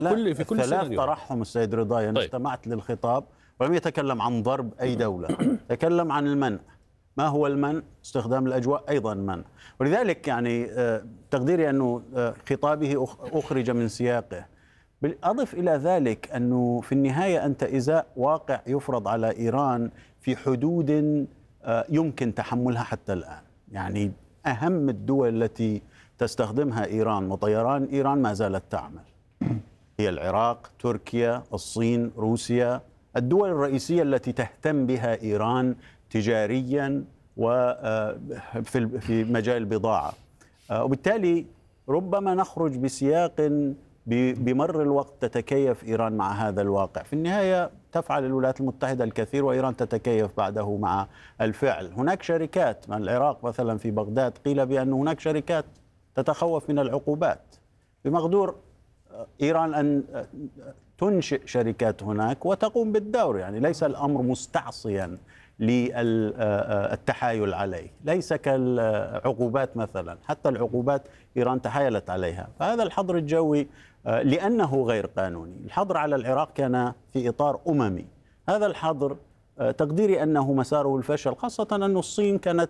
لا، في كل ثلاث سيناريو. طرحهم السيد رضاي. أنا استمعت للخطاب ولم يتكلم عن ضرب أي دولة، تكلم عن المنع. ما هو المنع؟ استخدام الأجواء أيضا منع. ولذلك يعني تقديري أنه خطابه أخرج من سياقه. أضف إلى ذلك أنه في النهاية أنت إزاء واقع يفرض على إيران في حدود يمكن تحملها حتى الآن. يعني أهم الدول التي تستخدمها إيران وطيران إيران ما زالت تعمل، هي العراق، تركيا، الصين، روسيا، الدول الرئيسية التي تهتم بها إيران تجاريا وفي مجال البضاعة. وبالتالي ربما نخرج بسياق بمر الوقت تتكيف إيران مع هذا الواقع. في النهاية تفعل الولايات المتحدة الكثير وإيران تتكيف بعده مع الفعل. هناك شركات، من العراق مثلا في بغداد قيل بأن هناك شركات تتخوف من العقوبات. بمقدور إيران أن تنشئ شركات هناك وتقوم بالدور. يعني ليس الأمر مستعصيا للتحايل عليه، ليس كالعقوبات مثلا. حتى العقوبات إيران تحايلت عليها. فهذا الحظر الجوي لأنه غير قانوني. الحظر على العراق كان في إطار أممي. هذا الحظر تقديري أنه مساره الفشل، خاصة أن الصين كانت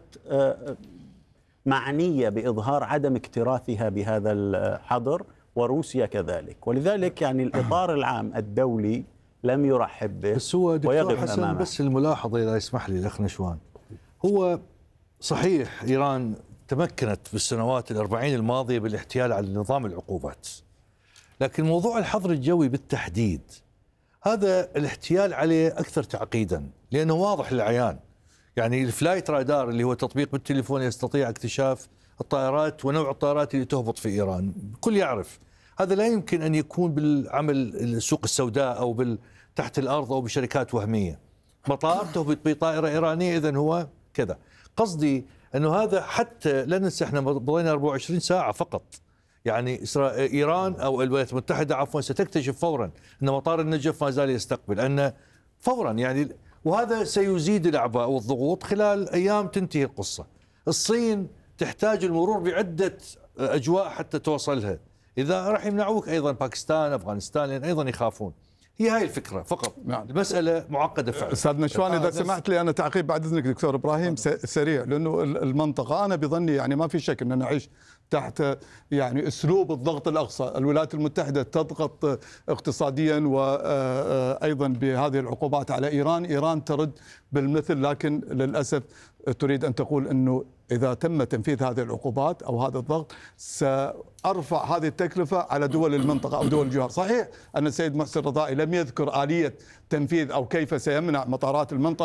معنية بإظهار عدم اكتراثها بهذا الحظر، وروسيا كذلك. ولذلك يعني الإطار العام الدولي لم يرحب به. بس هو دكتور حسن، أمامه. بس الملاحظة إذا يسمح لي الأخ نشوان، هو صحيح إيران تمكنت في السنوات الأربعين الماضية بالاحتيال على نظام العقوبات، لكن موضوع الحظر الجوي بالتحديد هذا الاحتيال عليه أكثر تعقيدا، لأنه واضح للعيان. يعني الفلايت رادار اللي هو تطبيق بالتليفون يستطيع اكتشاف الطائرات ونوع الطائرات اللي تهبط في إيران، الكل يعرف. هذا لا يمكن أن يكون بالعمل السوق السوداء أو تحت الأرض أو بشركات وهمية. مطار تهبط بطائرة إيرانية، إذن هو كذا. قصدي أنه هذا حتى لا ننسى احنا مضينا 24 ساعة فقط. يعني إيران أو الولايات المتحدة عفوا ستكتشف فورا أن مطار النجف ما زال يستقبل، أن فورا يعني، وهذا سيزيد الأعباء والضغوط. خلال أيام تنتهي القصة. الصين تحتاج المرور بعدة أجواء حتى توصلها. إذا راح يمنعوك أيضا باكستان، أفغانستان، لأن أيضا يخافون. هي هاي الفكرة فقط. نعم. المسألة معقدة فعلا. أستاذ نشوان إذا سمحت لي أنا تعقيب بعد إذنك دكتور إبراهيم سريع، لأنه المنطقة أنا بظني يعني ما في شك أننا نعيش تحت يعني أسلوب الضغط الأقصى. الولايات المتحدة تضغط اقتصاديا وأيضا بهذه العقوبات على إيران. إيران ترد بالمثل، لكن للأسف تريد أن تقول أنه إذا تم تنفيذ هذه العقوبات أو هذا الضغط سأرفع هذه التكلفة على دول المنطقة أو دول الجوار. صحيح أن السيد محسن رضائي لم يذكر آلية تنفيذ أو كيف سيمنع مطارات المنطقة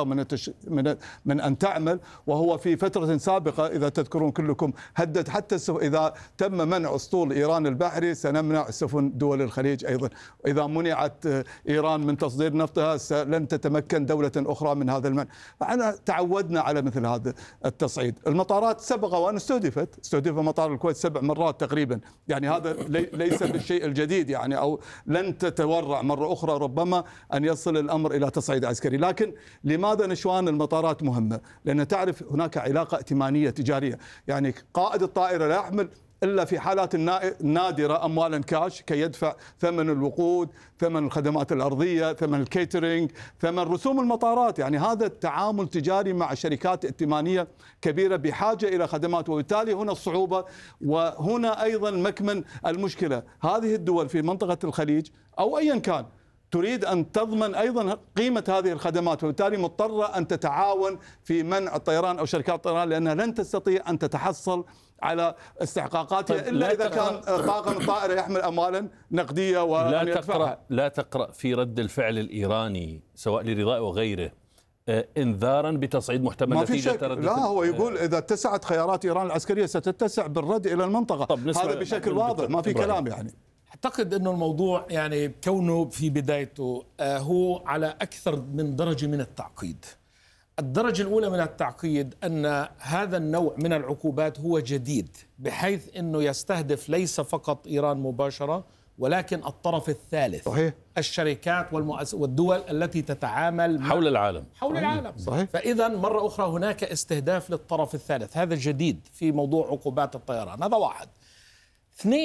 من أن تعمل، وهو في فترة سابقة إذا تذكرون كلكم هدد حتى إذا تم منع أسطول إيران البحري سنمنع سفن دول الخليج أيضا. إذا منعت إيران من تصدير نفطها لن تتمكن دولة أخرى من هذا المنع. فأنا تعودنا على مثل هذا التصعيد. المطارات سبق وأن استهدف مطار الكويت 7 مرات تقريبا. يعني هذا ليس بالشيء الجديد يعني، أو لن تتورع مرة أخرى ربما أن يصل الأمر إلى تصعيد عسكري. لكن لماذا نشوان المطارات مهمة؟ لأن تعرف هناك علاقة ائتمانية تجارية. يعني قائد الطائرة لا يحمل إلا في حالات نادرة أموالا كاش كي يدفع ثمن الوقود، ثمن الخدمات الأرضية، ثمن الكيترينج، ثمن رسوم المطارات. يعني هذا التعامل تجاري مع شركات ائتمانية كبيرة بحاجة إلى خدمات، وبالتالي هنا الصعوبة وهنا أيضا مكمن المشكلة. هذه الدول في منطقة الخليج أو أيا كان تريد أن تضمن أيضا قيمة هذه الخدمات، وبالتالي مضطرة أن تتعاون في منع الطيران أو شركات الطيران، لأنها لن تستطيع أن تتحصل على استحقاقاتها إلا إذا كان طاقم الطائرة يحمل أموالا نقدية وأن يدفعها. لا تقرأ في رد الفعل الإيراني سواء لرضاء وغيره انذارا بتصعيد محتمل نتيجة تردد؟ لا، هو يقول إذا اتسعت خيارات إيران العسكرية ستتسع بالرد إلى المنطقة. هذا بشكل واضح ما في كلام. يعني أعتقد أنه الموضوع يعني كونه في بدايته هو على أكثر من درجة من التعقيد. الدرجة الأولى من التعقيد أن هذا النوع من العقوبات هو جديد، بحيث أنه يستهدف ليس فقط إيران مباشرة ولكن الطرف الثالث. صحيح. الشركات والدول التي تتعامل حول العالم. صحيح. فإذا مرة أخرى هناك استهداف للطرف الثالث. هذا جديد في موضوع عقوبات الطيران. هذا واحد. اثنين،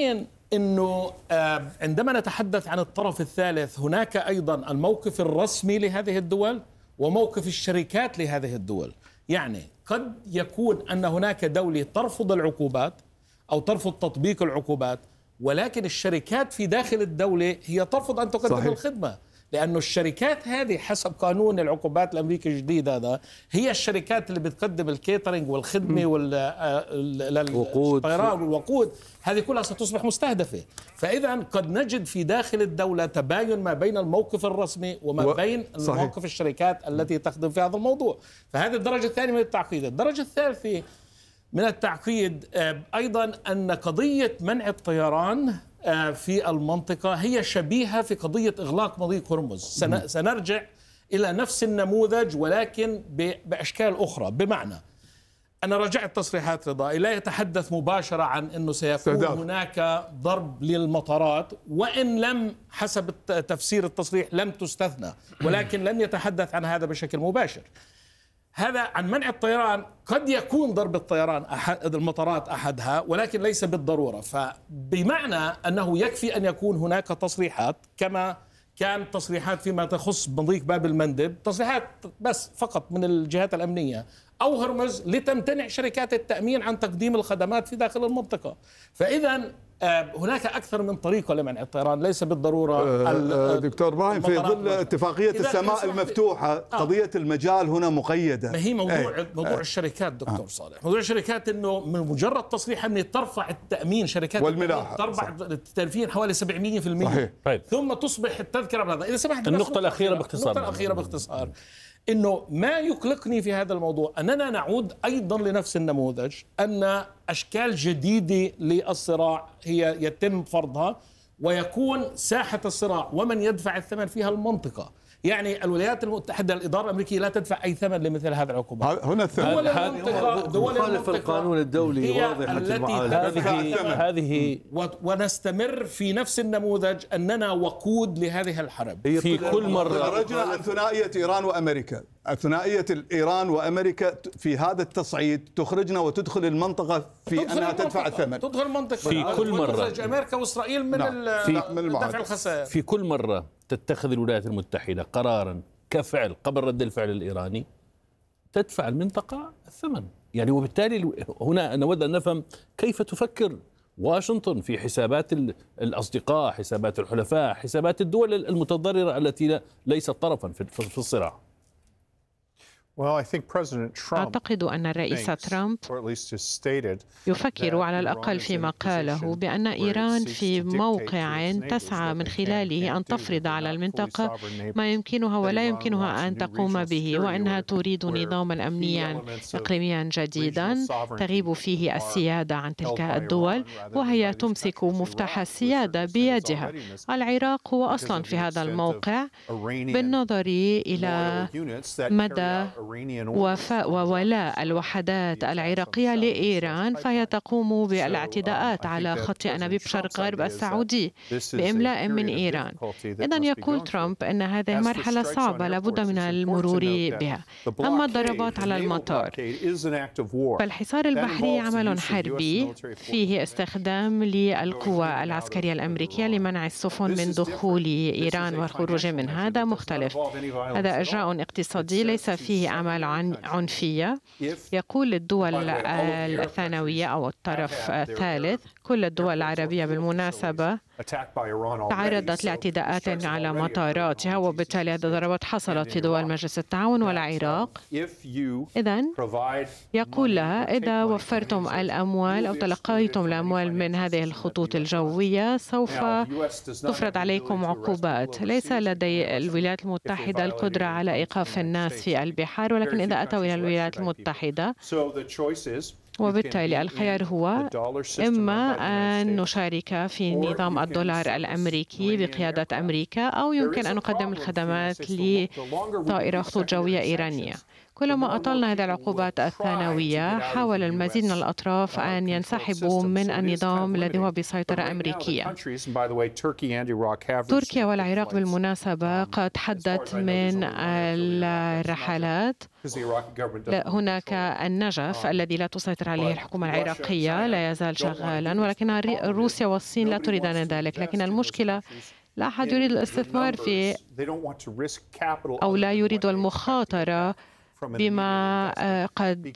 أنه عندما نتحدث عن الطرف الثالث هناك أيضا الموقف الرسمي لهذه الدول وموقف الشركات لهذه الدول. يعني قد يكون أن هناك دولة ترفض العقوبات أو ترفض تطبيق العقوبات، ولكن الشركات في داخل الدولة هي ترفض أن تقدم صحيح. الخدمة، لأنه الشركات هذه حسب قانون العقوبات الأمريكي الجديد هذا هي الشركات اللي بتقدم الكيترينج والخدمة والطيران والوقود، هذه كلها ستصبح مستهدفة. فإذا قد نجد في داخل الدولة تباين ما بين الموقف الرسمي وما بين موقف الشركات التي تخدم في هذا الموضوع. فهذه الدرجة الثانية من التعقيد. الدرجة الثالثة من التعقيد أيضا أن قضية منع الطيران في المنطقة هي شبيهة في قضية إغلاق مضيق هرمز. سنرجع إلى نفس النموذج ولكن بأشكال أخرى. بمعنى أنا رجعت تصريحات رضا لا يتحدث مباشرة عن أنه سيكون هناك ضرب للمطارات، وإن لم حسب تفسير التصريح لم تستثنى، ولكن لم يتحدث عن هذا بشكل مباشر. هذا عن منع الطيران قد يكون ضرب الطيران أحد المطارات أحدها، ولكن ليس بالضرورة. فبمعنى أنه يكفي أن يكون هناك تصريحات كما كان تصريحات فيما تخص مضيق باب المندب، تصريحات بس فقط من الجهات الأمنية أو هرمز لتمتنع شركات التأمين عن تقديم الخدمات في داخل المنطقة. فإذا هناك أكثر من طريقة لمنع الطيران، ليس بالضرورة. دكتور إبراهيم، في ظل اتفاقية السماء المفتوحة قضية المجال هنا مقيدة. ما هي موضوع الشركات دكتور صالح، موضوع الشركات أنه من مجرد تصريح أمني ترفع التأمين، شركات والملاحة ترفع التلفين حوالي 700%. ثم تصبح التذكرة بهذا. إذا سمحت النقطة الأخيرة باختصار إنه ما يقلقني في هذا الموضوع أننا نعود أيضا لنفس النموذج، أن أشكال جديدة للصراع هي يتم فرضها، ويكون ساحة الصراع ومن يدفع الثمن فيها المنطقة. يعني الولايات المتحدة الإدارة الأمريكية لا تدفع أي ثمن لمثل هذه العقوبات. هنا دول المنطقة القانون الدولي واضح هذه ونستمر في نفس النموذج أننا وقود لهذه الحرب. في كل مرة خرجنا عن ثنائية إيران وأمريكا، ثنائية إيران وأمريكا في هذا التصعيد تخرجنا وتدخل المنطقة في أنها تدفع الثمن. تدخل المنطقة في كل مرة أمريكا وإسرائيل من دفع الخسائر. في كل مرة تتخذ الولايات المتحدة قرارا كفعل قبل رد الفعل الإيراني تدفع المنطقة الثمن. يعني وبالتالي هنا نود أن نفهم كيف تفكر واشنطن في حسابات الأصدقاء، حسابات الحلفاء، حسابات الدول المتضررة التي ليست طرفا في الصراع. أعتقد أن الرئيس ترامب يفكر على الأقل فيما قاله بأن إيران في موقع تسعى من خلاله أن تفرض على المنطقة ما يمكنها ولا يمكنها أن تقوم به، وأنها تريد نظاما أمنيا إقليميا جديدا تغيب فيه السيادة عن تلك الدول، وهي تمسك مفتاح السيادة بيدها. العراق هو أصلا في هذا الموقع بالنظر إلى مدى وفاء وولاء الوحدات العراقية لإيران، فهي تقوم بالاعتداءات على خط أنابيب شرق غرب السعودي بإملاء من إيران. إذن يقول ترامب أن هذه مرحلة صعبة لابد من المرور بها. أما الضربات على المطار، فالحصار البحري عمل حربي فيه استخدام للقوى العسكرية الأمريكية لمنع السفن من دخول إيران والخروج من هذا مختلف. هذا إجراء اقتصادي ليس فيه أعمال عنفية. يقول الدول الثانوية أو الطرف الثالث، كل الدول العربية بالمناسبة تعرضت لاعتداءات على مطاراتها، وبالتالي هذه الضربات حصلت في دول مجلس التعاون والعراق. إذن يقول لها إذا وفرتم الأموال أو تلقيتم الأموال من هذه الخطوط الجوية سوف تفرض عليكم عقوبات. ليس لدي الولايات المتحدة القدرة على إيقاف الناس في البحار، ولكن إذا أتوا إلى الولايات المتحدة، وبالتالي الخيار هو إما أن نشارك في نظام الدولار الأمريكي بقيادة أمريكا، أو يمكن أن نقدم الخدمات لطائرة خطوط جوية إيرانية. كلما أطلنا هذه العقوبات الثانوية حاول المزيد من الأطراف أن ينسحبوا من النظام الذي هو بسيطرة أمريكية. تركيا والعراق بالمناسبة قد حدت من الرحلات. هناك النجف الذي لا تسيطر عليه الحكومة العراقية لا يزال شغالا، ولكن روسيا والصين لا تريدان ذلك. لكن المشكلة لا أحد يريد الاستثمار في أو لا يريد المخاطرة بما قد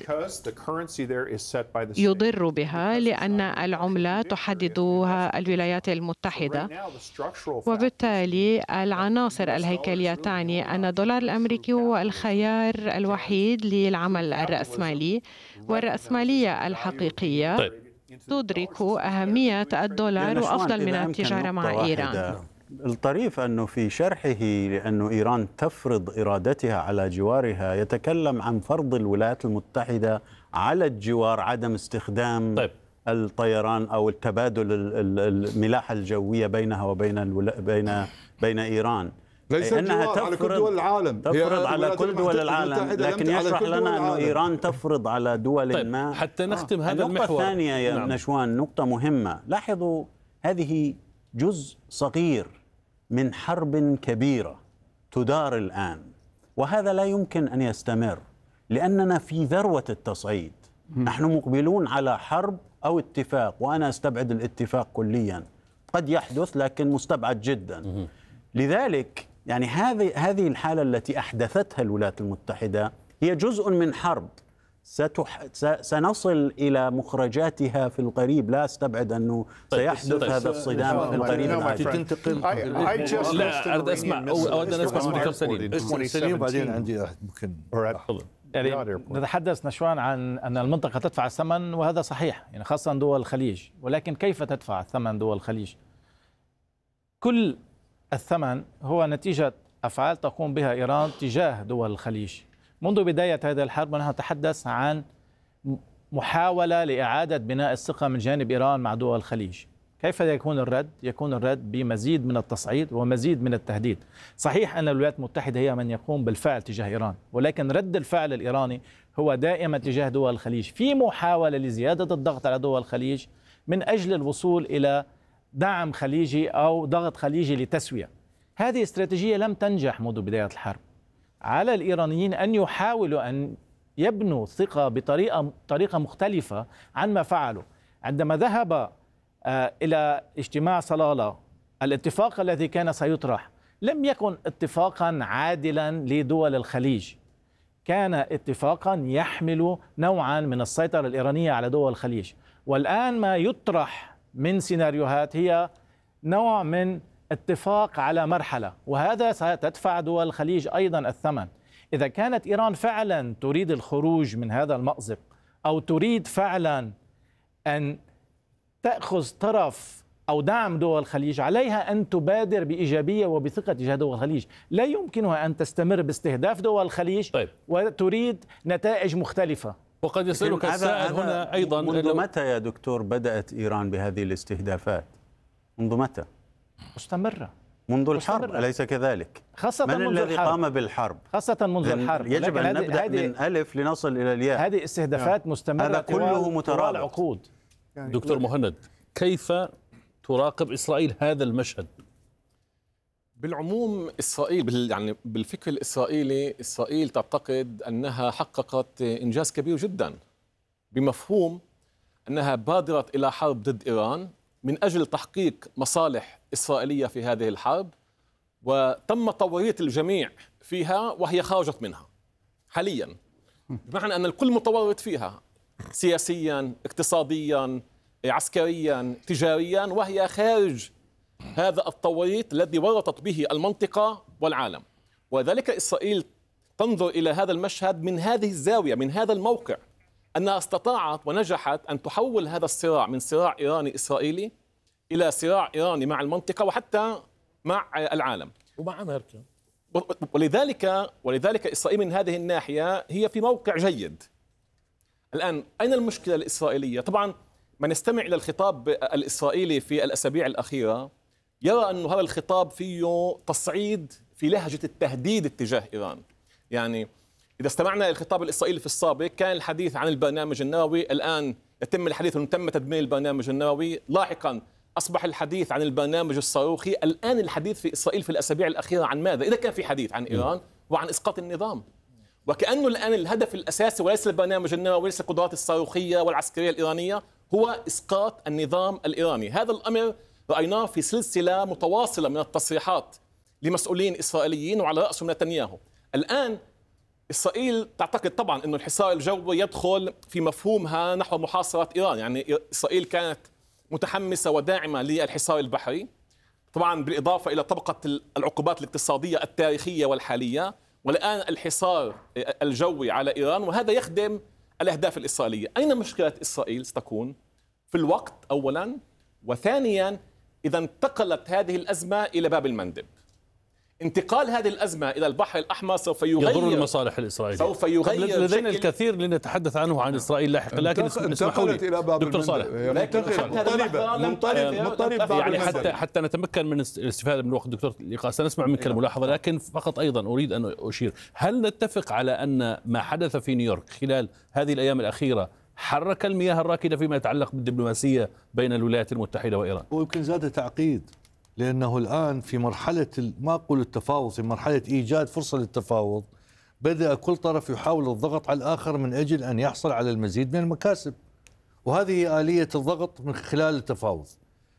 يضر بها، لأن العملة تحددها الولايات المتحدة، وبالتالي العناصر الهيكلية تعني أن الدولار الأمريكي هو الخيار الوحيد للعمل الرأسمالي، والرأسمالية الحقيقية تدرك أهمية الدولار وأفضل من التجارة مع إيران. الطريف أنه في شرحه لأنه إيران تفرض إرادتها على جوارها يتكلم عن فرض الولايات المتحدة على الجوار عدم استخدام الطيران أو التبادل الملاحة الجوية بينها وبين بين إيران. ليس الجوار على كل دول العالم، تفرض على كل دول العالم، لكن يشرح لنا أنه إيران تفرض على دول ما. حتى نختم هذا المحور. النقطة الثانية يا نشوان، نقطة مهمة، لاحظوا هذه جزء صغير من حرب كبيرة تدار الآن، وهذا لا يمكن أن يستمر لأننا في ذروة التصعيد. نحن مقبلون على حرب أو اتفاق، وأنا أستبعد الاتفاق كليا، قد يحدث لكن مستبعد جدا. لذلك يعني هذه الحالة التي أحدثتها الولايات المتحدة هي جزء من حرب سنصل إلى مخرجاتها في القريب. لا استبعد أنه سيحدث هذا الصدام في القريب العاجل. لا أريد أسمع أود أن أسمع دكتور سليم بعدين عندي ممكن يعني نتحدث نشوان عن أن المنطقة تدفع الثمن، وهذا صحيح، يعني خاصة دول الخليج، ولكن كيف تدفع الثمن دول الخليج؟ كل الثمن هو نتيجة أفعال تقوم بها إيران تجاه دول الخليج. منذ بداية هذه الحرب ونحن نتحدث عن محاولة لإعادة بناء الثقة من جانب إيران مع دول الخليج. كيف يكون الرد؟ يكون الرد بمزيد من التصعيد ومزيد من التهديد. صحيح أن الولايات المتحدة هي من يقوم بالفعل تجاه إيران، ولكن رد الفعل الإيراني هو دائما تجاه دول الخليج في محاولة لزيادة الضغط على دول الخليج من أجل الوصول إلى دعم خليجي أو ضغط خليجي لتسوية. هذه استراتيجية لم تنجح منذ بداية الحرب. على الإيرانيين أن يحاولوا أن يبنوا الثقة بطريقة مختلفة عن ما فعلوا. عندما ذهب إلى اجتماع صلالة، الاتفاق الذي كان سيطرح لم يكن اتفاقا عادلا لدول الخليج، كان اتفاقا يحمل نوعا من السيطرة الإيرانية على دول الخليج. والآن ما يطرح من سيناريوهات هي نوع من اتفاق على مرحلة، وهذا ستدفع دول الخليج أيضا الثمن. إذا كانت إيران فعلا تريد الخروج من هذا المأزق أو تريد فعلا أن تأخذ طرف أو دعم دول الخليج، عليها أن تبادر بإيجابية وبثقة تجاه دول الخليج. لا يمكنها أن تستمر باستهداف دول الخليج وتريد نتائج مختلفة. وقد يسألك السائل هنا أيضا، منذ متى يا دكتور بدأت إيران بهذه الاستهدافات؟ منذ متى؟ مستمرة منذ الحرب، أليس كذلك؟ خاصة من منذ الذي الحرب. قام بالحرب؟ خاصة منذ الحرب. يجب أن نبدأ من ألف لنصل إلى الياء. هذه استهدافات مستمرة، هذا كله مترابط. عقود. دكتور مهند، كيف تراقب إسرائيل هذا المشهد؟ بالعموم إسرائيل يعني بالفكر الإسرائيلي، إسرائيل تعتقد أنها حققت إنجاز كبير جدا، بمفهوم أنها بادرت إلى حرب ضد إيران من أجل تحقيق مصالح إسرائيلية في هذه الحرب، وتم توريط الجميع فيها وهي خرجت منها حاليا، بمعنى أن الكل متورط فيها سياسيا، اقتصاديا، عسكريا، تجاريا، وهي خارج هذا التوريط الذي ورطت به المنطقة والعالم. وذلك إسرائيل تنظر إلى هذا المشهد من هذه الزاوية، من هذا الموقع، أنها استطاعت ونجحت أن تحول هذا الصراع من صراع إيراني إسرائيلي إلى صراع إيراني مع المنطقة وحتى مع العالم ومع أمريكا. ولذلك إسرائيل من هذه الناحية هي في موقع جيد. الآن أين المشكلة الإسرائيلية؟ طبعا من يستمع إلى الخطاب الإسرائيلي في الأسابيع الأخيرة يرى أن هذا الخطاب فيه تصعيد في لهجة التهديد اتجاه إيران. يعني إذا استمعنا للخطاب الإسرائيلي في السابق كان الحديث عن البرنامج النووي، الآن يتم الحديث أنه تم تدمير البرنامج النووي، لاحقا أصبح الحديث عن البرنامج الصاروخي، الآن الحديث في إسرائيل في الأسابيع الأخيرة عن ماذا؟ إذا كان في حديث عن إيران وعن إسقاط النظام، وكأنه الآن الهدف الأساسي وليس البرنامج النووي وليس القدرات الصاروخية والعسكرية الإيرانية هو إسقاط النظام الإيراني. هذا الأمر رأيناه في سلسلة متواصلة من التصريحات لمسؤولين إسرائيليين وعلى رأسهم نتنياهو. الآن إسرائيل تعتقد طبعا أن الحصار الجوي يدخل في مفهومها نحو محاصرة إيران، يعني إسرائيل كانت متحمسة وداعمة للحصار البحري، طبعا بالإضافة إلى طبقة العقوبات الاقتصادية التاريخية والحالية، والآن الحصار الجوي على إيران، وهذا يخدم الأهداف الإسرائيلية. أين مشكلة إسرائيل ستكون؟ في الوقت أولا، وثانيا إذا انتقلت هذه الأزمة إلى باب المندب. انتقال هذه الأزمة إلى البحر الأحمر سوف يغير يضر المصالح الإسرائيلية. سوف يغير لدينا الكثير لنتحدث عنه عن إسرائيل لاحقا، لكن اسمحوا لي دكتور صالح، يعني حتى نتمكن من الاستفادة من وقت دكتور اللقاء سنسمع منك الملاحظة، لكن فقط أيضا أريد أن أشير، هل نتفق على أن ما حدث في نيويورك خلال هذه الأيام الأخيرة حرك المياه الراكدة فيما يتعلق بالدبلوماسية بين الولايات المتحدة وإيران؟ ويمكن زاد تعقيد، لأنه الآن في مرحلة ما أقول التفاوض، في مرحلة إيجاد فرصة للتفاوض، بدأ كل طرف يحاول الضغط على الآخر من أجل أن يحصل على المزيد من المكاسب، وهذه آلية الضغط من خلال التفاوض.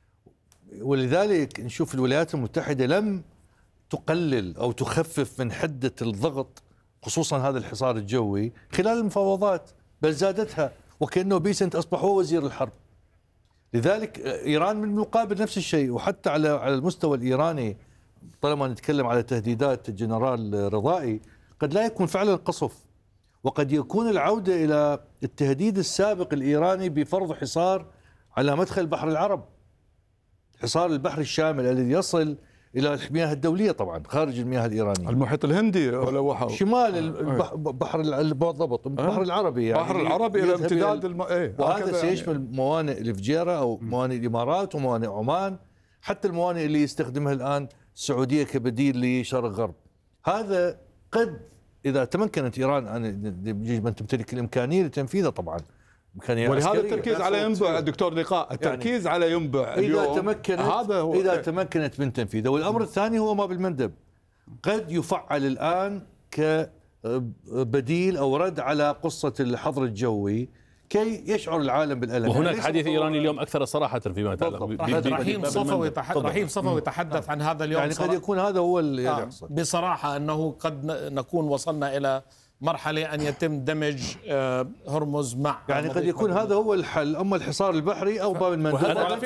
ولذلك نشوف الولايات المتحدة لم تقلل أو تخفف من حدة الضغط خصوصا هذا الحصار الجوي خلال المفاوضات، بل زادتها، وكأنه بيسنت أصبح هو وزير الحرب. لذلك إيران من المقابل نفس الشيء. وحتى على المستوى الإيراني طالما نتكلم على تهديدات الجنرال رضائي، قد لا يكون فعلا قصف، وقد يكون العودة إلى التهديد السابق الإيراني بفرض حصار على مدخل بحر العرب، حصار البحر الشامل الذي يصل إلى المياه الدولية، طبعا خارج المياه الإيرانية، المحيط الهندي ولا شمال البحر بالضبط البحر العربي، يعني البحر العربي إلى امتداد وهذا سيشمل موانئ الفجيرة أو موانئ الإمارات وموانئ عمان، حتى الموانئ اللي يستخدمها الآن السعودية كبديل لشرق غرب. هذا قد إذا تمكنت إيران أن تمتلك الإمكانية لتنفيذه، طبعا ولهذا التركيز على ينبع دكتور لقاء، التركيز يعني على ينبع إذا تمكنت من تنفيذه. والأمر الثاني هو ما بالمندب، قد يفعل الآن كبديل أو رد على قصة الحظر الجوي كي يشعر العالم بالألم. وهناك حديث إيراني اليوم أكثر صراحة فيما يتعلق رحيم صفوي تحدث عن هذا اليوم، يعني قد يكون هذا هو اللي يحصل. بصراحة أنه قد نكون وصلنا إلى مرحلة أن يتم دمج هرمز مع، يعني قد يكون هذا هو الحل، أما الحصار البحري أو باب المندب.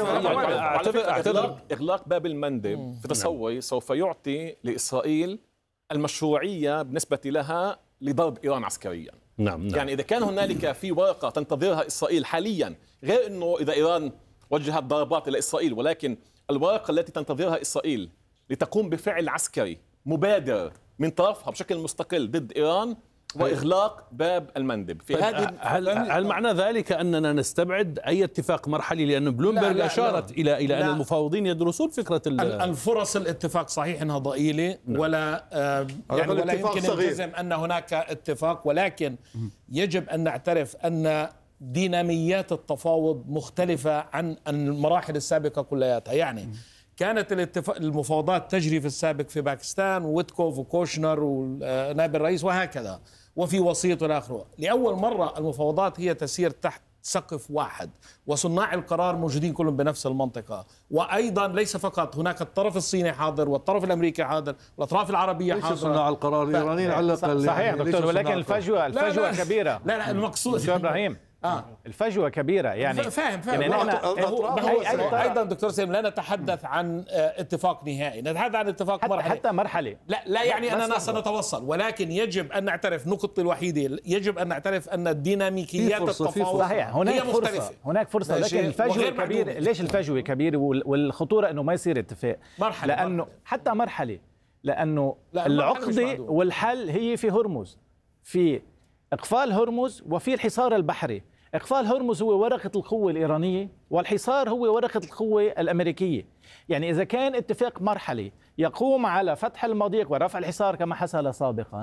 إغلاق باب المندب في تصوري سوف يعطي لإسرائيل المشروعية بالنسبة لها لضرب إيران عسكريا. نعم. يعني إذا كان هنالك في ورقة تنتظرها إسرائيل حاليا، غير أنه إذا إيران وجهت ضربات إلى إسرائيل، ولكن الورقة التي تنتظرها إسرائيل لتقوم بفعل عسكري مبادر من طرفها بشكل مستقل ضد إيران وإغلاق باب المندب. في هذه هل معنى ذلك أننا نستبعد أي اتفاق مرحلي؟ لأن بلومبرغ أشارت إلى أن المفاوضين يدرسون فكرة الفرص. الاتفاق صحيح أنها ضئيلة، ولا يعني ولا يمكن نجزم أن هناك اتفاق، ولكن يجب أن نعترف أن ديناميات التفاوض مختلفة عن المراحل السابقة كلياتها. يعني كانت المفاوضات تجري في السابق في باكستان، وويتكوف وكوشنر ونائب الرئيس وهكذا، وفي وسيط والى اخره. لاول مره المفاوضات هي تسير تحت سقف واحد، وصناع القرار موجودين كلهم بنفس المنطقه، وايضا ليس فقط هناك الطرف الصيني حاضر والطرف الامريكي حاضر والاطراف العربيه حاضره. صناع القرار الايرانيين على الاقل. صحيح دكتور، ولكن الفجوه كبيره. لا المقصود دكتور ابراهيم الفجوة كبيرة، يعني فاهم يعني أيضا دكتور سليم لا نتحدث عن اتفاق نهائي، نتحدث عن اتفاق مرحلي، حتى مرحلة. لا يعني أننا سنتوصل، ولكن يجب أن نعترف نقطة الوحيدة، يجب أن نعترف أن الديناميكيات التفاوض صحيح هناك فرصة لكن الفجوة كبيرة. ليش الفجوة كبيرة والخطورة أنه ما يصير اتفاق؟ لأنه حتى مرحلة، لأنه العقدة والحل هي في هرمز، في إقفال هرمز وفي الحصار البحري. إقفال هرمز هو ورقة القوة الإيرانية، والحصار هو ورقة القوة الأمريكية. يعني إذا كان اتفاق مرحلي يقوم على فتح المضيق ورفع الحصار كما حصل سابقا،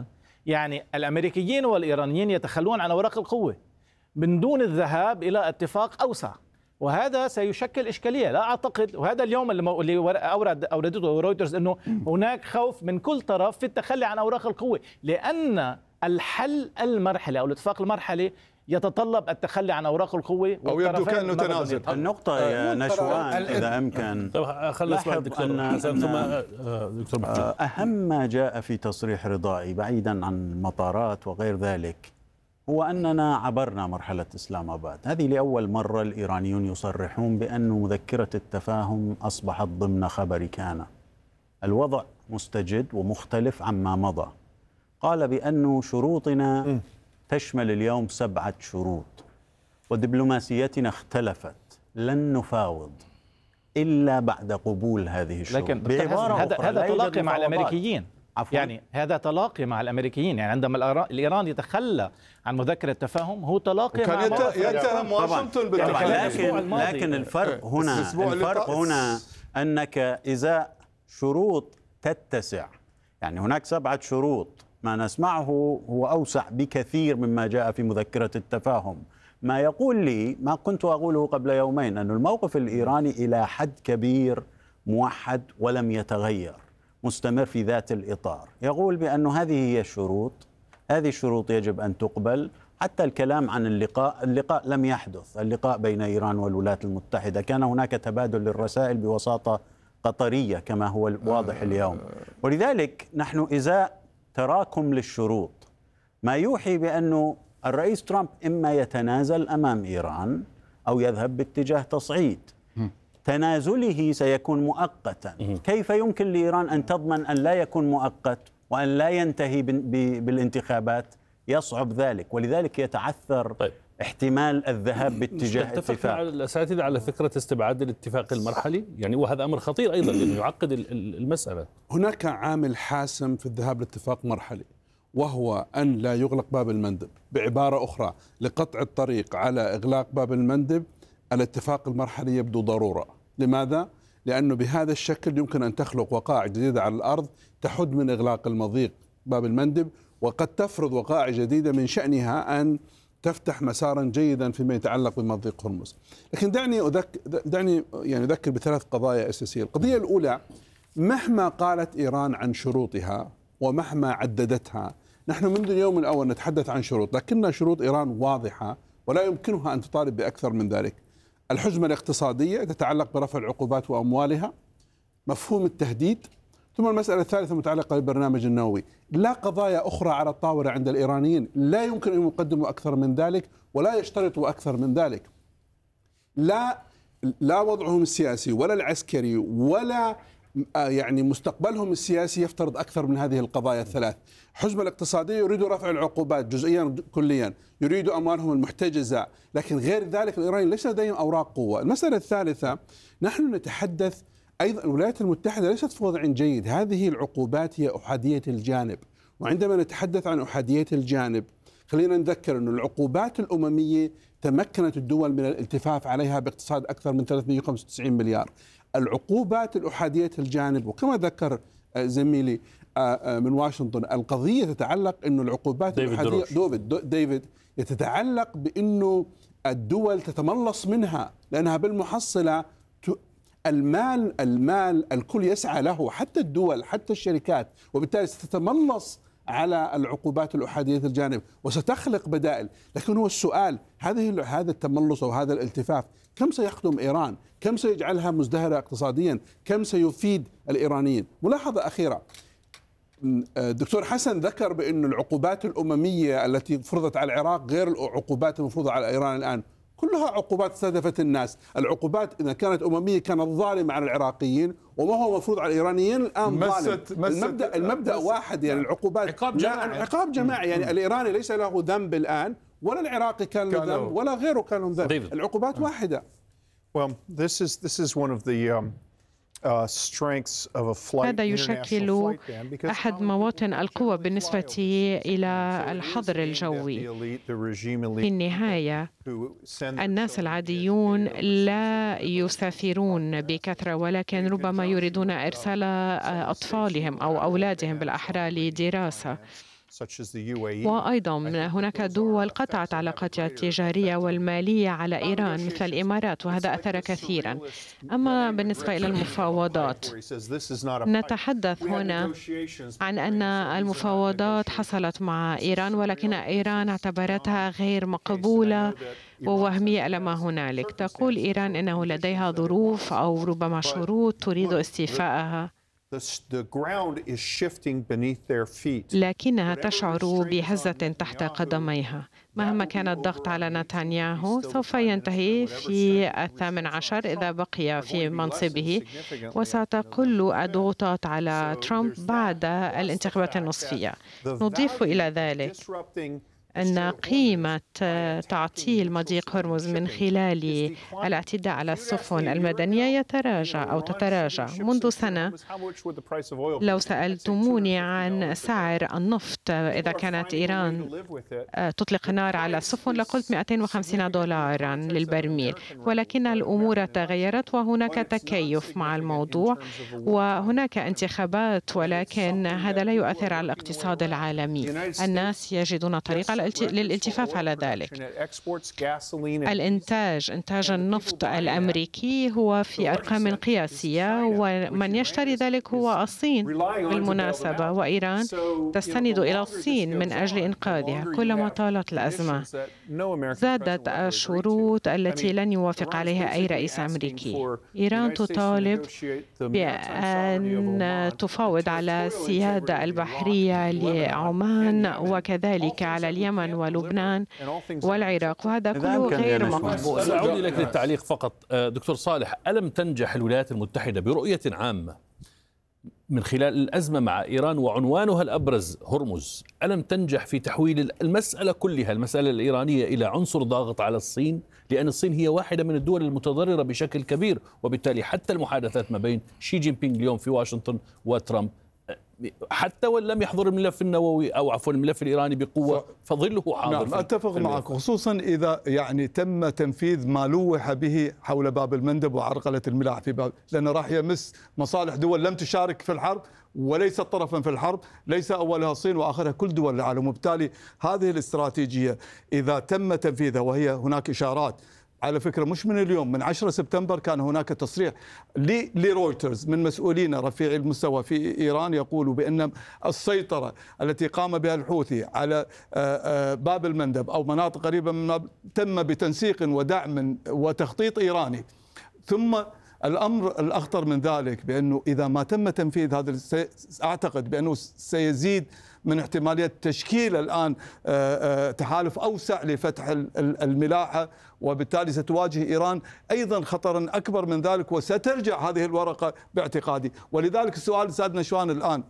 يعني الأمريكيين والإيرانيين يتخلون عن أوراق القوة من دون الذهاب إلى اتفاق أوسع، وهذا سيشكل إشكالية. لا أعتقد، وهذا اليوم اللي أوردته رويترز، أنه هناك خوف من كل طرف في التخلي عن أوراق القوة، لأن الحل المرحلي أو الاتفاق المرحلي يتطلب التخلي عن أوراق القوة، أو يبدو كأنه تنازل. النقطة يا نشوان إذا أمكن لاحظ أن أهم ما جاء في تصريح رضائي بعيدا عن المطارات وغير ذلك هو أننا عبرنا مرحلة إسلام آباد. هذه لأول مرة الإيرانيون يصرحون بأن مذكرة التفاهم أصبحت ضمن خبر كان. الوضع مستجد ومختلف عما مضى. قال بأن شروطنا تشمل اليوم 7 شروط، ودبلوماسيتنا اختلفت، لن نفاوض إلا بعد قبول هذه الشروط. لكن هذا تلاقي مع الأمريكيين. عفوا. يعني هذا تلاقي مع الأمريكيين، يعني عندما الإيران يتخلى عن مذكرة التفاهم هو تلاقي مع يتهم واشنطن بالتخلي. لكن الفرق هنا أنك إذا شروط تتسع، يعني هناك 7 شروط، ما نسمعه هو أوسع بكثير مما جاء في مذكرة التفاهم. ما يقول لي ما كنت أقوله قبل يومين، أن الموقف الإيراني إلى حد كبير موحد ولم يتغير، مستمر في ذات الإطار. يقول بأن هذه هي الشروط، هذه الشروط يجب أن تقبل. حتى الكلام عن اللقاء لم يحدث، اللقاء بين إيران والولايات المتحدة كان هناك تبادل للرسائل بوساطة قطرية كما هو واضح اليوم. ولذلك نحن إزاء تراكم للشروط، ما يوحي بأنه الرئيس ترامب إما يتنازل أمام إيران أو يذهب باتجاه تصعيد. تنازله سيكون مؤقتا. كيف يمكن لإيران أن تضمن أن لا يكون مؤقت وأن لا ينتهي بالانتخابات؟ يصعب ذلك، ولذلك يتعثر احتمال الذهاب باتجاه اتفاق. تتفق مع الأساتذة على فكرة استبعاد الاتفاق المرحلي؟ يعني وهذا أمر خطير أيضا لأنه يعقد المسألة. هناك عامل حاسم في الذهاب لاتفاق مرحلي، وهو أن لا يغلق باب المندب. بعبارة أخرى، لقطع الطريق على إغلاق باب المندب الاتفاق المرحلي يبدو ضرورة. لماذا؟ لأنه بهذا الشكل يمكن أن تخلق وقائع جديدة على الأرض تحد من إغلاق المضيق باب المندب، وقد تفرض وقائع جديدة من شأنها أن تفتح مسارا جيدا فيما يتعلق بمضيق هرمز. لكن دعني أذكر ب3 قضايا أساسية. القضية الأولى، مهما قالت إيران عن شروطها ومهما عددتها، نحن منذ اليوم الأول نتحدث عن شروط، لكن شروط إيران واضحة ولا يمكنها أن تطالب بأكثر من ذلك. الحجمة الاقتصادية تتعلق برفع العقوبات وأموالها، مفهوم التهديد، ثم المسألة الثالثة متعلقة بالبرنامج النووي. لا قضايا أخرى على الطاولة عند الإيرانيين، لا يمكن أن يقدموا أكثر من ذلك ولا يشترطوا أكثر من ذلك. لا وضعهم السياسي ولا العسكري ولا يعني مستقبلهم السياسي يفترض أكثر من هذه القضايا ال3. حجمة الاقتصادية يريدوا رفع العقوبات جزئيا كليا، يريدوا أموالهم المحتجزة، لكن غير ذلك الإيراني ليس لديهم أوراق قوة. المسألة الثالثة، نحن نتحدث أيضا الولايات المتحدة ليست في وضع جيد، هذه العقوبات هي أحادية الجانب، وعندما نتحدث عن أحادية الجانب خلينا نذكر أن العقوبات الأممية تمكنت الدول من الالتفاف عليها باقتصاد أكثر من 395 مليار. العقوبات الأحادية الجانب، وكما ذكر زميلي من واشنطن، القضية تتعلق أنه العقوبات الأحادية ديفيد يتتعلق بأنه الدول تتملص منها، لأنها بالمحصلة المال الكل يسعى له، حتى الدول حتى الشركات، وبالتالي ستتملص على العقوبات الأحادية الجانب وستخلق بدائل. لكن هو السؤال، هذا التملص أو هذا الالتفاف كم سيخدم إيران؟ كم سيجعلها مزدهرة اقتصاديا؟ كم سيفيد الإيرانيين؟ ملاحظة أخيرة، الدكتور حسن ذكر بأن العقوبات الأممية التي فرضت على العراق غير العقوبات المفروضة على إيران الآن، كلها عقوبات استهدفت الناس. العقوبات إذا كانت أممية كانت ظالمة على العراقيين، وما هو مفروض على الإيرانيين الآن ظالم. المبدأ واحد، يعني العقوبات عقاب جماعي. يعني الإيراني ليس له ذنب الآن، ولا العراقي كان له ذنب، ولا غيره كان له ذنب. العقوبات واحدة. Well, this is one of the هذا يشكل أحد مواطن القوة بالنسبة إلى الحظر الجوي. في النهاية الناس العاديون لا يسافرون بكثرة، ولكن ربما يريدون إرسال أطفالهم أو أولادهم بالأحرى لدراسة. وأيضا هناك دول قطعت علاقاتها التجارية والمالية على إيران مثل الإمارات، وهذا أثر كثيرا. أما بالنسبة إلى المفاوضات، نتحدث هنا عن أن المفاوضات حصلت مع إيران، ولكن إيران اعتبرتها غير مقبولة ووهمية لما هنالك. تقول إيران أنه لديها ظروف أو ربما شروط تريد استيفائها، لكنها تشعر بهزة تحت قدميها. مهما كان الضغط على نتنياهو سوف ينتهي في 18 إذا بقي في منصبه، وستقل الضغوطات على ترامب بعد الانتخابات النصفية. نضيف إلى ذلك أن قيمة تعطيل مضيق هرمز من خلال الاعتداء على السفن المدنية تتراجع. منذ سنة لو سألتموني عن سعر النفط إذا كانت إيران تطلق نار على السفن لقلت $250 للبرميل، ولكن الأمور تغيرت وهناك تكيف مع الموضوع وهناك انتخابات، ولكن هذا لا يؤثر على الاقتصاد العالمي. الناس يجدون طريقة للالتفاف على ذلك. إنتاج النفط الأمريكي هو في أرقام قياسية، ومن يشتري ذلك هو الصين بالمناسبة، وإيران تستند إلى الصين من أجل إنقاذها. كلما طالت الأزمة زادت الشروط التي لن يوافق عليها أي رئيس أمريكي. إيران تطالب بأن تفاوض على السيادة البحرية لعمان وكذلك على اليمن ولبنان والعراق، وهذا كله غير مقبول. سأعود إليك للتعليق فقط. دكتور صالح، ألم تنجح الولايات المتحدة برؤية عامة من خلال الأزمة مع إيران وعنوانها الأبرز هرمز، ألم تنجح في تحويل المسألة كلها، المسألة الإيرانية، إلى عنصر ضاغط على الصين؟ لأن الصين هي واحدة من الدول المتضررة بشكل كبير، وبالتالي حتى المحادثات ما بين شي جين بينغ اليوم في واشنطن وترامب، حتى وان لم يحضر الملف النووي او عفوا الملف الايراني بقوه فظله حاضر. نعم، اتفق معك، خصوصا اذا تم تنفيذ ما لوح به حول باب المندب وعرقله الملاحه في باب، لانه راح يمس مصالح دول لم تشارك في الحرب وليست طرفا في الحرب، ليس اولها الصين واخرها كل دول العالم، وبالتالي هذه الاستراتيجيه اذا تم تنفيذها، وهي هناك اشارات على فكرة مش من اليوم، من 10 سبتمبر كان هناك تصريح لرويترز من مسؤولين رفيعي المستوى في إيران يقولوا بأن السيطرة التي قام بها الحوثي على باب المندب أو مناطق قريبة من تم بتنسيق ودعم وتخطيط إيراني. ثم الأمر الأخطر من ذلك بأنه إذا ما تم تنفيذ هذا، أعتقد بأنه سيزيد من احتمالية تشكيل الآن تحالف أوسع لفتح الملاحة، وبالتالي ستواجه إيران أيضا خطرا أكبر من ذلك، وسترجع هذه الورقة باعتقادي. ولذلك السؤال سيد نشوان الآن،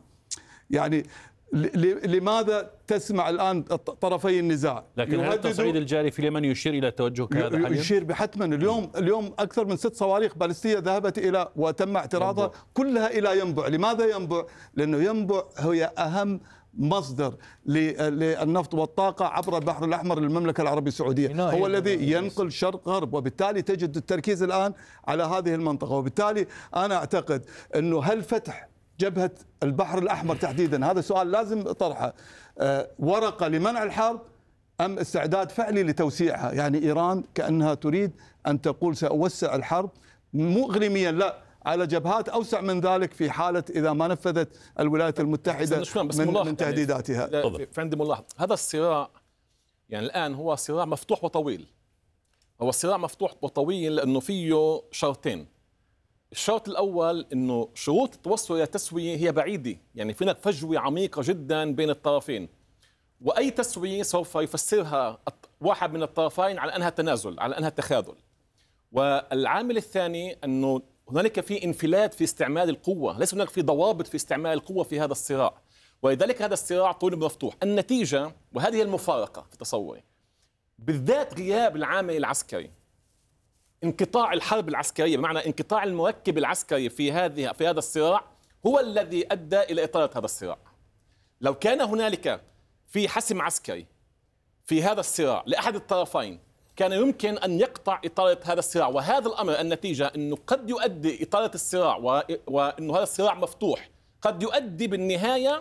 لماذا تسمع الآن طرفي النزاع؟ لكن هل التصعيد الجاري في اليمن يشير إلى توجه كهذا حاليا؟ يشير بحتما. اليوم أكثر من 6 صواريخ باليستية ذهبت إلى وتم اعتراضها كلها إلى ينبع. لماذا ينبع؟ لأنه ينبع هي أهم مصدر للنفط والطاقة عبر البحر الأحمر للمملكة العربية السعودية، هو الذي ينقل شرق غرب، وبالتالي تجد التركيز الآن على هذه المنطقة. وبالتالي أنا أعتقد أنه هل فتح جبهة البحر الأحمر تحديدا، هذا سؤال لازم طرحه، ورقة لمنع الحرب أم استعداد فعلي لتوسيعها؟ إيران كأنها تريد أن تقول سأوسع الحرب مو إقليميا، لا، على جبهات أوسع من ذلك في حالة إذا ما نفذت الولايات المتحدة من تهديداتها. في عندي ملاحظة، هذا الصراع الآن هو صراع مفتوح وطويل. هو صراع مفتوح وطويل لأنه فيه شرطين. الشرط الأول أنه شروط التوصل إلى تسوية هي بعيدة، في هناك فجوة عميقة جدا بين الطرفين، وأي تسوية سوف يفسرها واحد من الطرفين على أنها تنازل، على أنها تخاذل. والعامل الثاني أنه هنالك في انفلات في استعمال القوة، ليس هناك في ضوابط في استعمال القوة في هذا الصراع، ولذلك هذا الصراع طول مفتوح. النتيجة، وهذه المفارقة في تصوري، بالذات غياب العامل العسكري، انقطاع الحرب العسكرية، بمعنى انقطاع المركب العسكري في هذا الصراع، هو الذي أدى إلى إطالة هذا الصراع. لو كان هنالك في حسم عسكري في هذا الصراع لأحد الطرفين، كان يمكن أن يقطع إطالة هذا الصراع، وهذا الأمر النتيجة أنه قد يؤدي إطالة الصراع وأنه هذا الصراع مفتوح، قد يؤدي بالنهاية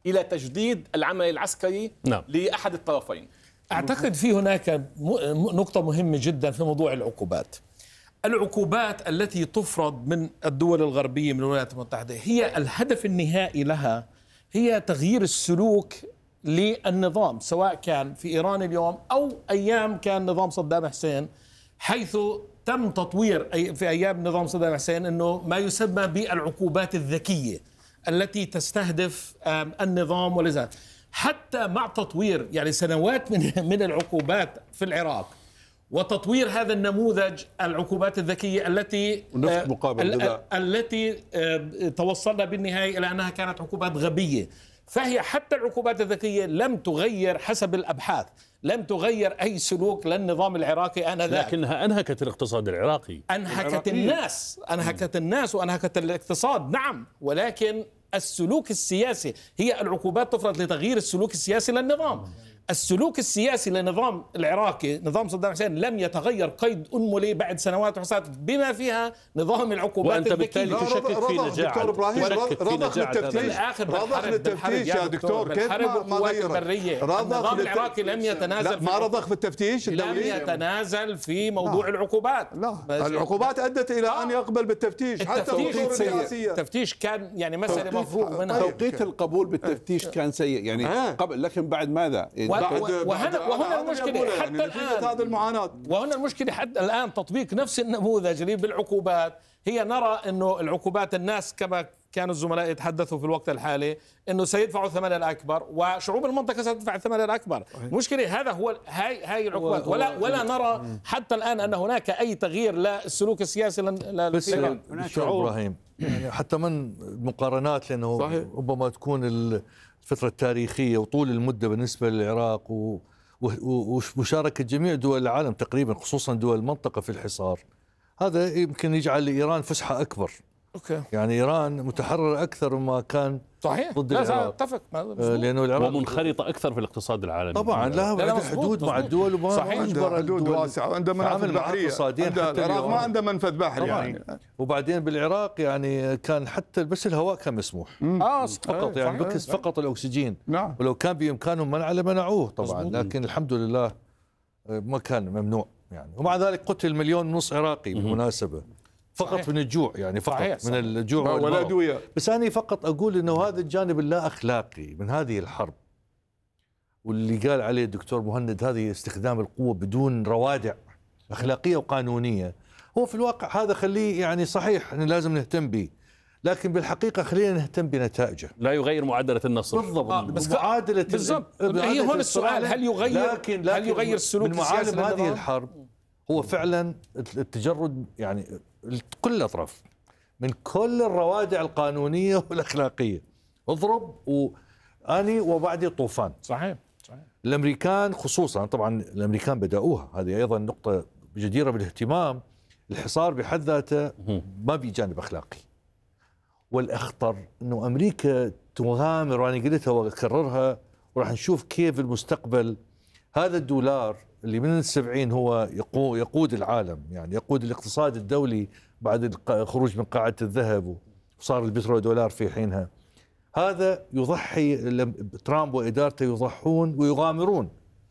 إلى تجديد العمل العسكري لأحد الطرفين. أعتقد في هناك نقطة مهمة جدا في موضوع العقوبات. العقوبات التي تفرض من الدول الغربية من الولايات المتحدة هي الهدف النهائي لها هي تغيير السلوك للنظام، سواء كان في إيران اليوم أو أيام كان نظام صدام حسين، حيث تم تطوير في أيام نظام صدام حسين أنه ما يسمى بالعقوبات الذكية التي تستهدف النظام. ولذا حتى مع تطوير يعني سنوات من العقوبات في العراق وتطوير هذا النموذج العقوبات الذكية التي توصلنا بالنهاية إلى أنها كانت عقوبات غبية، فهي حتى العقوبات الذكية لم تغير حسب الأبحاث لم تغير أي سلوك للنظام العراقي آنذاك، لكنها أنهكت الاقتصاد العراقي، أنهكت الناس وأنهكت الاقتصاد، نعم، ولكن السلوك السياسي هي العقوبات تفرض لتغيير السلوك السياسي للنظام. السلوك السياسي للنظام العراقي نظام صدام حسين لم يتغير قيد أنملي بعد سنوات وحصات بما فيها نظام العقوبات الذكية. وأنت بالتالي تشكك في نجاعة دكتور إبراهيم رضخ التفتيش يا دكتور، كيف ما غير النظام العراقي لم يتنازل ما رضخ في التفتيش الدولي، لم يتنازل في موضوع العقوبات. لا العقوبات أدت إلى أن يقبل بالتفتيش حتى التفتيش كان يعني مسألة مفروغ منها. توقيت القبول بالتفتيش كان سيء يعني قبل، لكن بعد ماذا؟ وهنا المشكلة حتى الآن هذه المعاناة، وهنا المشكلة حتى الآن تطبيق نفس النموذج بالعقوبات. هي نرى أنه العقوبات الناس كما كانوا الزملاء يتحدثوا في الوقت الحالي أنه سيدفعوا الثمن الأكبر وشعوب المنطقة ستدفع الثمن الأكبر. مشكلة هذا هو هاي العقوبات ولا نرى حتى الآن أن هناك أي تغيير للسلوك السياسي للشعوب. إبراهيم يعني حتى من المقارنات لأنه ربما تكون الفترة التاريخية وطول المدة بالنسبة للعراق ومشاركة جميع دول العالم تقريبا خصوصا دول المنطقة في الحصار، هذا يمكن يجعل لإيران فسحة أكبر. يعني إيران متحررة أكثر مما كان صحيح ضد العراق. اتفق لأنه العراق ومنخرطة أكثر في الاقتصاد العالمي طبعا، لها حدود مع الدول عندها حدود واسعة وعندها منافذ بحرية. العراق ما عنده منفذ بحري يعني. وبعدين بالعراق يعني كان حتى بس الهواء كان مسموح فقط، يعني بكس فقط الأكسجين. ولو كان بإمكانهم منعه لمنعوه طبعا، لكن الحمد لله ما كان ممنوع يعني. ومع ذلك قتل 1.5 مليون عراقي بالمناسبة فقط من الجوع، يعني فقط من الجوع والأدوية. بس أنا فقط أقول أنه هذا الجانب اللا أخلاقي من هذه الحرب، واللي قال عليه الدكتور مهند هذه استخدام القوة بدون روادع أخلاقية وقانونية، هو في الواقع هذا خليه يعني صحيح أن لازم نهتم به، لكن بالحقيقة خلينا نهتم بنتائجه. لا يغير معادلة النصر بالضبط. بس معادلة بالضبط هي هون السؤال، هل يغير السلوك السياسي من هذه الحرب هو فعلا التجرد يعني كل الأطراف من كل الروادع القانونية والأخلاقية، اضرب وأني وبعدي طوفان. صحيح. الأمريكان خصوصا، طبعا الأمريكان بدأوها، هذه أيضا نقطة جديرة بالاهتمام. الحصار بحد ذاته ما بجانب أخلاقي، والأخطر أنه أمريكا تغامر، وأنا قلتها وأكررها وراح نشوف كيف المستقبل هذا الدولار اللي من ال70 هو يقود العالم، يعني يقود الاقتصاد الدولي بعد الخروج من قاعدة الذهب وصار البترو دولار في حينها. هذا يضحي ترامب وإدارته يضحون ويغامرون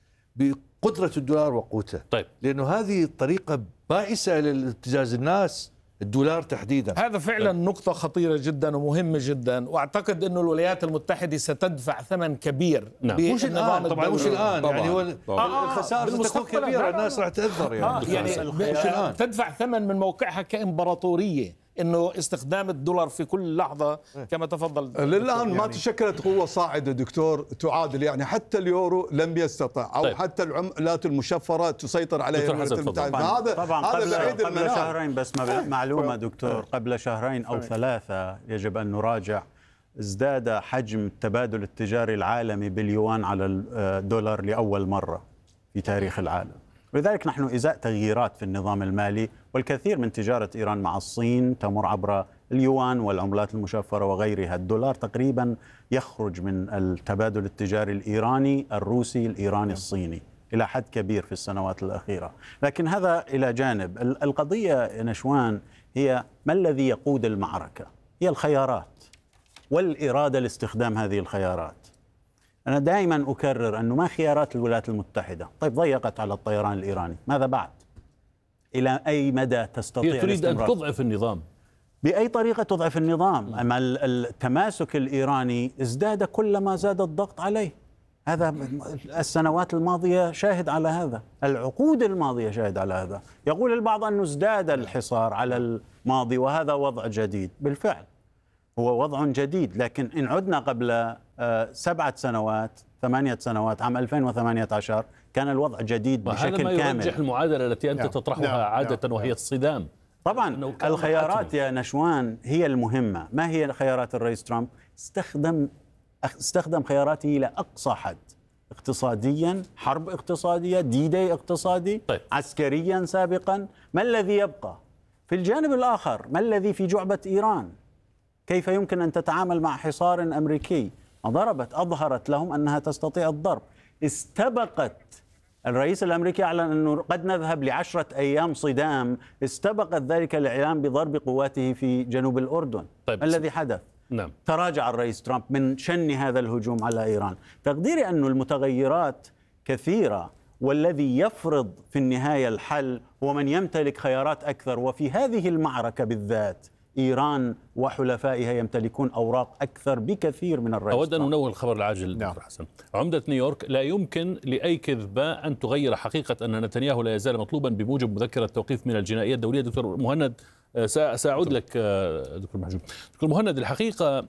بقدرة الدولار وقوته. طيب. لأنه هذه الطريقة بائسة لابتزاز الناس، الدولار تحديدا. هذا فعلا نقطة خطيرة جدا ومهمة جدا، واعتقد انه الولايات المتحدة ستدفع ثمن كبير. مش الآن طبعا، مش الآن يعني هو الخسائر ستكون كبيرة، الناس راح تأثر يعني تدفع ثمن من موقعها كإمبراطورية، انه استخدام الدولار في كل لحظه كما تفضل. للان ما تشكلت قوه صاعده دكتور تعادل، يعني حتى اليورو لم يستطع او حتى العملات المشفره تسيطر عليها الولايات المتحده. هذا قبل شهرين بس معلومه دكتور، قبل شهرين او 3 يجب ان نراجع، ازداد حجم التبادل التجاري العالمي باليوان على الدولار لاول مره في تاريخ العالم. ولذلك نحن إزاء تغييرات في النظام المالي، والكثير من تجارة إيران مع الصين تمر عبر اليوان والعملات المشفرة وغيرها. الدولار تقريبا يخرج من التبادل التجاري الإيراني الروسي الإيراني الصيني إلى حد كبير في السنوات الأخيرة. لكن هذا إلى جانب. القضية نشوان هي ما الذي يقود المعركة؟ هي الخيارات، والإرادة لاستخدام هذه الخيارات. أنا دائما أكرر أنه ما خيارات الولايات المتحدة. طيب ضيقت على الطيران الإيراني، ماذا بعد؟ إلى أي مدى تستطيع هي تريد أن تضعف النظام؟ بأي طريقة تضعف النظام؟ أما التماسك الإيراني ازداد كلما زاد الضغط عليه. هذا السنوات الماضية شاهد على هذا، العقود الماضية شاهد على هذا. يقول البعض أنه ازداد الحصار على الماضي وهذا وضع جديد. بالفعل هو وضع جديد، لكن إن عدنا قبل 7 سنوات 8 سنوات عام 2018 كان الوضع جديد بشكل كامل. وهذا ما يرجح المعادلة التي أنت تطرحها عادة وهي الصدام. طبعا الخيارات يا نشوان هي المهمة. ما هي خيارات الرئيس ترامب؟ استخدم خياراته إلى أقصى حد، اقتصاديا، حرب اقتصادية، دي اقتصادي، عسكريا سابقا. ما الذي يبقى؟ في الجانب الآخر ما الذي في جعبة إيران؟ كيف يمكن أن تتعامل مع حصار أمريكي؟ أظهرت لهم أنها تستطيع الضرب. استبقت الرئيس الأمريكي أعلن أنه قد نذهب ل10 أيام صدام، استبقت ذلك الإعلان بضرب قواته في جنوب الأردن. طيب. ما الذي حدث؟ نعم. تراجع الرئيس ترامب من شن هذا الهجوم على إيران. تقديري أن المتغيرات كثيرة، والذي يفرض في النهاية الحل هو من يمتلك خيارات أكثر. وفي هذه المعركة بالذات إيران وحلفائها يمتلكون أوراق أكثر بكثير من الرئيس. أود أن أنوه الخبر العاجل. نعم. حسن. عمدة نيويورك: لا يمكن لأي كذبة أن تغير حقيقة أن نتنياهو لا يزال مطلوبا بموجب مذكرة التوقيف من الجنائية الدولية. دكتور مهند، سأعود لك دكتور محجوب. دكتور مهند، الحقيقة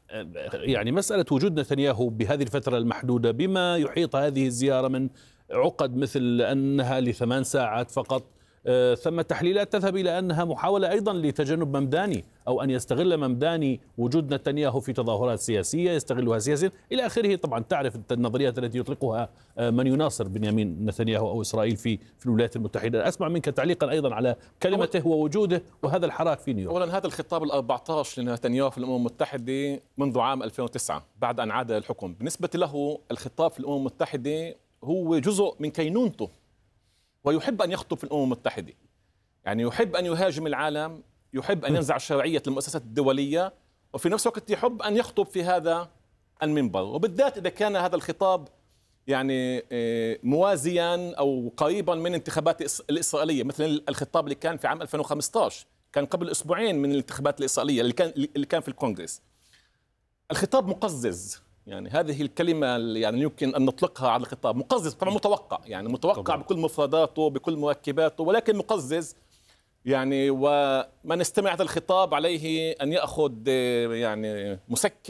يعني مسألة وجود نتنياهو بهذه الفترة المحدودة بما يحيط هذه الزيارة من عقد مثل أنها ل8 ساعات فقط، ثم تحليلات تذهب إلى أنها محاولة أيضا لتجنب ممداني، أو أن يستغل ممداني وجود نتنياهو في تظاهرات سياسية يستغلها سياسيا إلى آخره. طبعا تعرف النظريات التي يطلقها من يناصر بنيامين نتنياهو أو إسرائيل في الولايات المتحدة. أسمع منك تعليقا أيضا على كلمته ووجوده وهذا الحراك في نيويورك. أولا، هذا الخطاب ال14 لنتنياهو في الأمم المتحدة منذ عام 2009 بعد أن عاد الحكم، بالنسبة له الخطاب في الأمم المتحدة هو جزء من كينونته، ويحب أن يخطب في الأمم المتحدة. يعني يحب أن يهاجم العالم، يحب أن ينزع شرعية المؤسسات الدولية، وفي نفس الوقت يحب أن يخطب في هذا المنبر، وبالذات إذا كان هذا الخطاب يعني موازيا أو قريبا من انتخابات الإسرائيلية، مثل الخطاب اللي كان في عام 2015، كان قبل أسبوعين من الانتخابات الإسرائيلية اللي كان في الكونغرس. الخطاب مقزز، يعني هذه الكلمة يعني يمكن أن نطلقها على الخطاب. مقزز طبعا متوقع، يعني متوقع بكل مفرداته بكل مركباته، ولكن مقزز يعني. ومن استمع هذا الخطاب عليه أن يأخذ يعني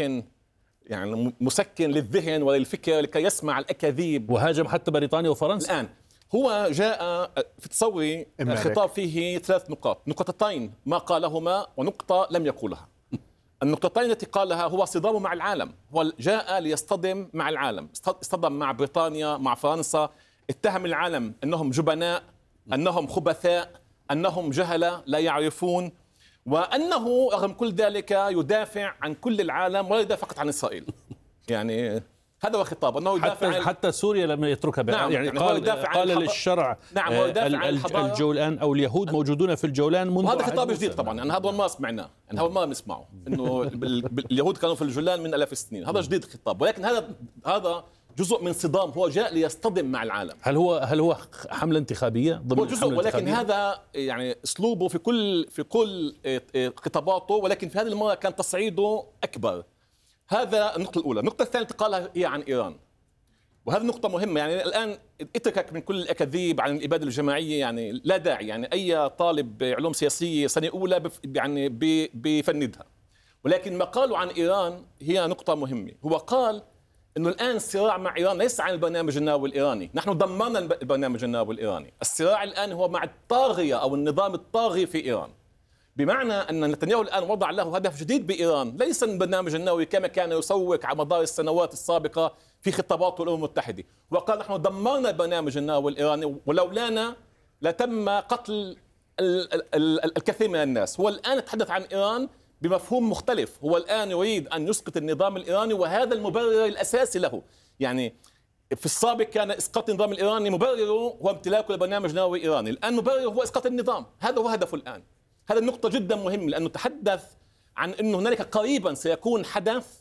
مسكن للذهن وللفكر لكي يسمع الأكاذيب. وهاجم حتى بريطانيا وفرنسا. الآن هو جاء في تصوري الخطاب فيه 3 نقاط، نقطتين ما قالهما ونقطة لم يقولها. النقطتين التي قالها هو صدامه مع العالم، هو جاء ليصطدم مع العالم، اصطدم مع بريطانيا، مع فرنسا، اتهم العالم أنهم جبناء، أنهم خبثاء، أنهم جهلة لا يعرفون، وأنه رغم كل ذلك يدافع عن كل العالم ولا يدافع فقط عن إسرائيل. يعني هذا هو خطاب، أنه يدافع حتى سوريا لم يتركها. نعم، يعني قال للشرع نعم، الجولان أو اليهود موجودون في الجولان منذ. هذا خطاب جديد طبعا، يعني هذا ما سمعناه، يعني هذا ما بنسمعه انه اليهود كانوا في الجولان من 1000 السنين، هذا جديد الخطاب، ولكن هذا جزء من هو جاء ليصطدم مع العالم. هل هو حملة انتخابية ضمن هو جزء، ولكن هذا يعني اسلوبه في كل خطاباته، ولكن في هذه المرة كان تصعيده اكبر. هذا النقطة الأولى. النقطة الثانية التي قالها هي عن إيران، وهذه نقطة مهمة. يعني الآن اتركك من كل الأكاذيب عن الإبادة الجماعية، يعني لا داعي، يعني أي طالب علوم سياسية سنة أولى يعني بيفندها. ولكن ما قالوا عن إيران هي نقطة مهمة. هو قال إنه الآن الصراع مع إيران ليس عن البرنامج النووي الإيراني، نحن دمرنا البرنامج النووي الإيراني، الصراع الآن هو مع الطاغية أو النظام الطاغي في إيران. بمعنى أن نتنياهو الآن وضع له هدف جديد بإيران، ليس البرنامج النووي كما كان يسوق على مدار السنوات السابقة في خطاباته الأمم المتحدة. وقال نحن دمرنا البرنامج النووي الإيراني ولولانا لتم قتل الكثير من الناس. هو الآن يتحدث عن إيران بمفهوم مختلف، هو الآن يريد أن يسقط النظام الإيراني، وهذا المبرر الأساسي له. يعني في السابق كان إسقاط النظام الإيراني مبرره هو امتلاكه لبرنامج نووي إيراني، الآن مبرره هو إسقاط النظام، هذا هو هدفه الآن. هذا النقطة جدا مهمة، لأنه تحدث عن أنه هنالك قريبا سيكون حدث،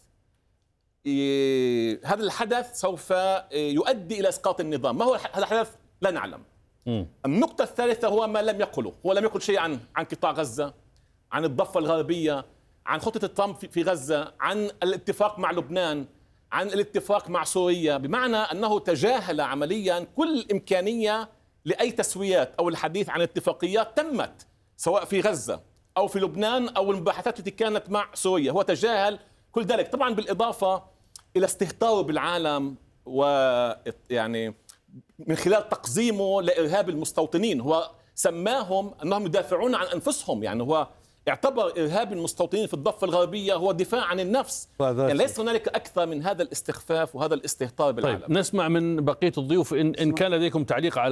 هذا الحدث سوف يؤدي إلى إسقاط النظام. ما هو هذا الحدث؟ لا نعلم. النقطة الثالثة هو ما لم يقله، هو لم يقل شيء عن قطاع غزة، عن الضفة الغربية، عن خطة ترامب في غزة، عن الاتفاق مع لبنان، عن الاتفاق مع سوريا، بمعنى أنه تجاهل عمليا كل إمكانية لأي تسويات أو الحديث عن اتفاقيات تمت سواء في غزة أو في لبنان أو المباحثات التي كانت مع سوريا. هو تجاهل كل ذلك، طبعا بالإضافة إلى استهتاره بالعالم ويعني من خلال تقزيمه لإرهاب المستوطنين. هو سماهم أنهم يدافعون عن أنفسهم، يعني هو اعتبر إرهاب المستوطنين في الضفة الغربية هو دفاع عن النفس. يعني ليس هنالك أكثر من هذا الاستخفاف وهذا الاستهتار بالعالم. طيب نسمع من بقية الضيوف إن كان لديكم تعليق على